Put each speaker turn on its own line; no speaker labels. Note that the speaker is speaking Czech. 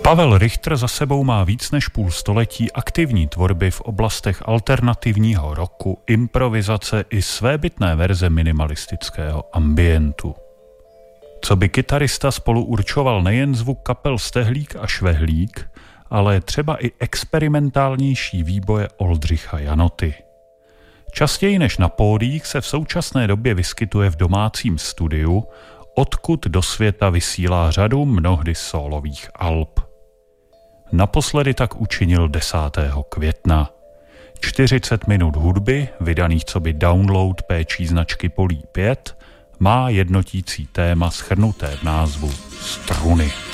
Pavel Richter za sebou má víc než půl století aktivní tvorby v oblastech alternativního rocku, improvizace i svébytné verze minimalistického ambientu. Coby kytarista spolu určoval nejen zvuk kapel Stehlík a Švehlík, ale třeba i experimentálnější výboje Oldřicha Janoty. Častěji než na pódiích se v současné době vyskytuje v domácím studiu, odkud do světa vysílá řadu mnohdy sólových alb. Naposledy tak učinil 10. května. 40 minut hudby, vydaných coby download péčí značky Polí 5, má jednotící téma shrnuté v názvu Struny.